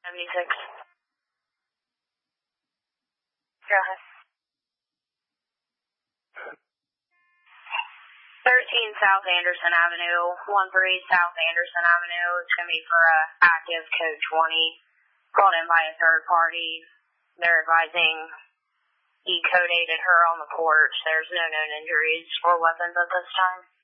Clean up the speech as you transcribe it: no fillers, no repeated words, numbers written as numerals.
76. Go ahead. 13 South Anderson Avenue, 13 South Anderson Avenue. It's going to be for active code 20, called in by a third party. They're advising he code-aided her on the porch. There's no known injuries or weapons at this time.